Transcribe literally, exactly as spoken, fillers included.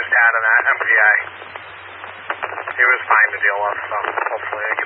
just had an M P A. He was fine to deal with, so hopefully I